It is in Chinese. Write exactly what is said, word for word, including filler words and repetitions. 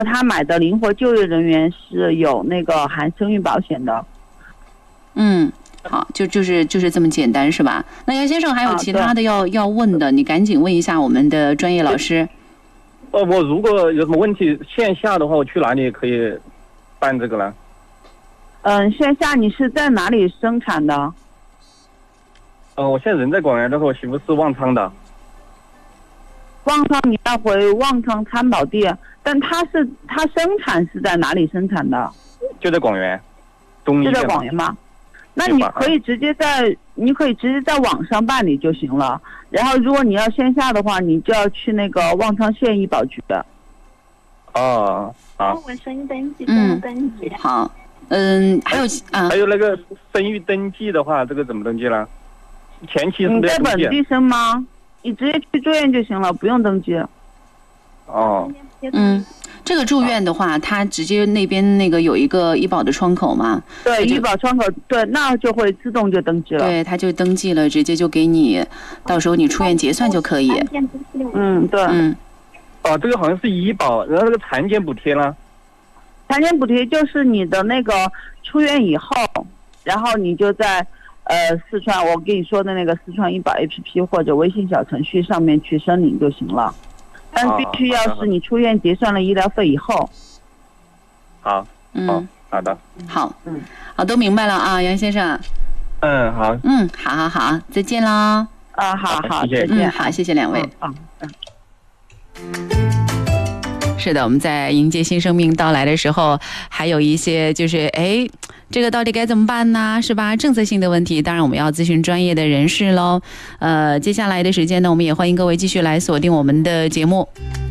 他买的灵活就业人员是有那个含生育保险的。 嗯，好，就就是就是这么简单是吧？那杨先生还有其他的要、啊、要问的，你赶紧问一下我们的专业老师。 呃，我如果有什么问题，线下的话，我去哪里可以办这个呢？ 嗯，线下你是在哪里生产的？ 呃，我现在人在广元，但是我媳妇是旺昌的。 旺昌你要回旺昌参宝地，但他是他生产是在哪里生产的？ 就在广元，中医就在广元吗？那你可以直接在你可以直接在网上办理就行了。然后如果你要线下的话，你就要去那个旺昌县医保局的。 哦，好。 我生育登记，嗯，登记。 好，嗯，还有啊， 还有那个生育登记的话，这个怎么登记呢？前期是你在本地生吗？你直接去住院就行了，不用登记。 哦， 嗯，这个住院的话，他直接那边那个有一个医保的窗口嘛？ 对，医保窗口，对，那就会自动就登记了。 对，他就登记了，直接就给你，到时候你出院结算就可以。 嗯，对。 嗯。 哦，这个好像是医保，然后那个产检补贴呢？ 产检补贴就是你的那个出院以后，然后你就在。呃，四川我跟你说的那个四川医保 A P P 或者微信小程序上面去申领就行了，但必须要是你出院结算了医疗费以后。 好， 嗯， 好的， 好，嗯，好，都明白了啊，杨先生。 嗯，好， 嗯，好好好，再见喽。 啊，好好， 谢谢， 再见， 嗯，好，谢谢两位。 啊，嗯。 是的，我们在迎接新生命到来的时候，还有一些就是哎，这个到底该怎么办呢？是吧？政策性的问题，当然我们要咨询专业的人士喽。呃，接下来的时间呢，我们也欢迎各位继续来锁定我们的节目。